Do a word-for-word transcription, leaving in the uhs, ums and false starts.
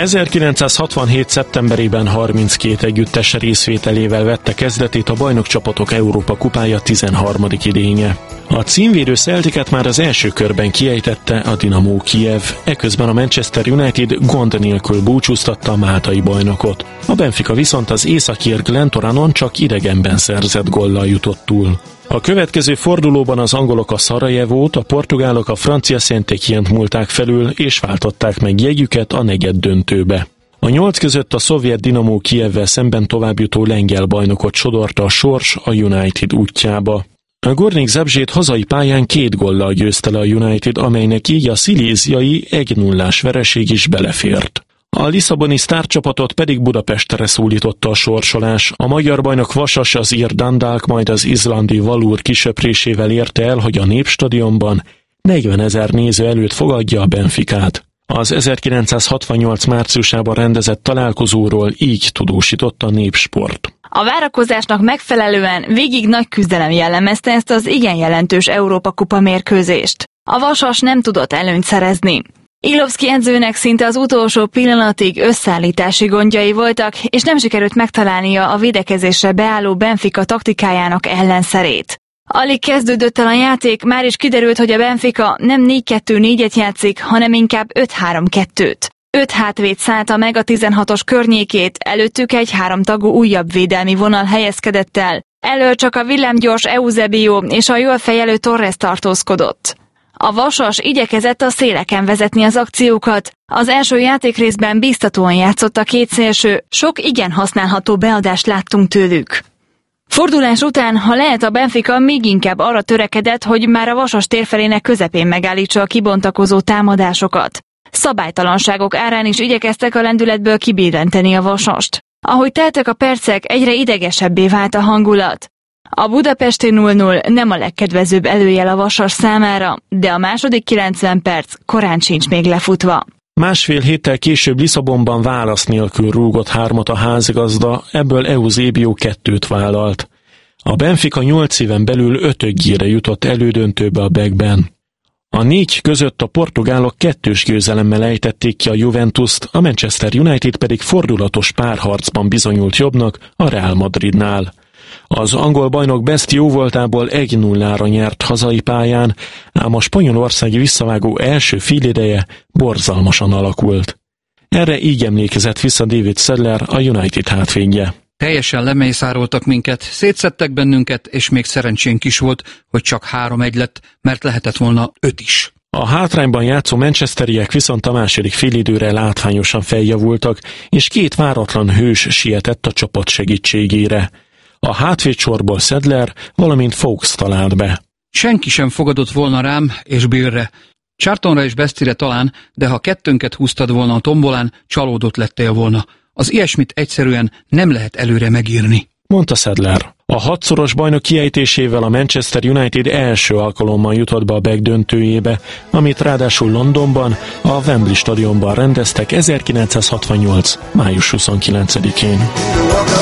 ezerkilencszázhatvanhét. szeptemberében harminckét együttes részvételével vette kezdetét a Bajnokcsapatok Európa kupája tizenharmadik idénye. A címvédő Celticet már az első körben kiejtette a Dinamo Kijev, eközben a Manchester United gond nélkül búcsúztatta a máltai bajnokot. A Benfica viszont az északír Glentoranon csak idegenben szerzett góllal jutott túl. A következő fordulóban az angolok a Szarajevót, a portugálok a francia Saint-Étienne-t múlták felül, és váltották meg jegyüket a negyeddöntőbe. A nyolc között a szovjet Dinamo Kijevvel szemben továbbjutó lengyel bajnokot sodorta a sors a United útjába. A Gornik Zabrze hazai pályán két góllal győzte le a United, amelynek így a sziléziai egy nullás vereség is belefért. A lisszaboni sztárcsapatot pedig Budapestre szólította a sorsolás. A magyar bajnok Vasas az ír Dundalk, majd az izlandi Valur kisöprésével érte el, hogy a Népstadionban negyvenezer néző előtt fogadja a Benficát. Az ezerkilencszázhatvannyolc márciusában rendezett találkozóról így tudósított a Népsport. A várakozásnak megfelelően végig nagy küzdelem jellemezte ezt az igen jelentős Európa-kupa mérkőzést. A Vasas nem tudott előnyt szerezni. Illovszky edzőnek szinte az utolsó pillanatig összeállítási gondjai voltak, és nem sikerült megtalálnia a védekezésre beálló Benfica taktikájának ellenszerét. Alig kezdődött el a játék, már is kiderült, hogy a Benfica nem négy kettő négyet játszik, hanem inkább öt három kettőt. Öt hátvéd szállta meg a tizenhatos környékét, előttük egy háromtagú újabb védelmi vonal helyezkedett el. Elől csak a villámgyors Eusebio és a jól fejelő Torres tartózkodott. A Vasas igyekezett a széleken vezetni az akciókat. Az első játékrészben bíztatóan játszott a két szélső, sok igen használható beadást láttunk tőlük. Fordulás után, ha lehet, a Benfica még inkább arra törekedett, hogy már a Vasas térfelének közepén megállítsa a kibontakozó támadásokat. Szabálytalanságok árán is igyekeztek a lendületből kibillenteni a Vasast. Ahogy teltek a percek, egyre idegesebbé vált a hangulat. A budapesti nulla null nem a legkedvezőbb előjel a Vasas számára, de a második kilencven perc korán sincs még lefutva. Másfél héttel később Lisszabonban válasz nélkül rúgott hármat a házigazda, ebből Eusebio kettőt vállalt. A Benfica nyolc éven belül ötödjére jutott elődöntőbe a Beckben. A négy között a portugálok kettős győzelemmel ejtették ki a Juventust, a Manchester United pedig fordulatos párharcban bizonyult jobbnak a Real Madridnál. Az angol bajnok Best jóvoltából egy nullára nyert hazai pályán, ám a spanyolországi visszavágó első félideje borzalmasan alakult. Erre így emlékezett vissza David Sedler, a United hátvédje. Teljesen lemészároltak minket, szétszedtek bennünket, és még szerencsénk is volt, hogy csak három egy lett, mert lehetett volna öt is. A hátrányban játszó manchesteriek viszont a második félidőre látványosan feljavultak, és két váratlan hős sietett a csapat segítségére. A hátvédsorból Sedler, valamint Fox talált be. Senki sem fogadott volna rám és Billre. Charltonra és Bestire talán, de ha kettőnket húztad volna a tombolán, csalódott lettél volna. Az ilyesmit egyszerűen nem lehet előre megírni, mondta Sedler. A hatszoros bajnok kiejtésével a Manchester United első alkalommal jutott be a Beck döntőjébe, amit ráadásul Londonban, a Wembley stadionban rendeztek ezerkilencszázhatvannyolc. május huszonkilencedikén.